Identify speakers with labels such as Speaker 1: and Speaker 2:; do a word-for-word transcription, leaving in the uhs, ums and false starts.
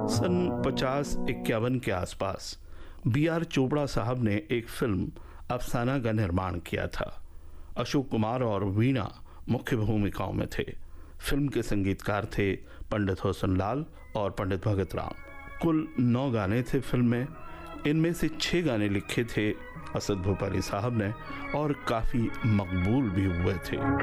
Speaker 1: सन पचास इक्यावन के आसपास बी आर चोपड़ा साहब ने एक फिल्म अफसाना का निर्माण किया था। अशोक कुमार और वीणा मुख्य भूमिकाओं में थे। फिल्म के संगीतकार थे पंडित होसन लाल और पंडित भगत राम। कुल नौ गाने थे फिल्म में। इनमें से छह गाने लिखे थे असद भोपाली साहब ने और काफ़ी मकबूल भी हुए थे।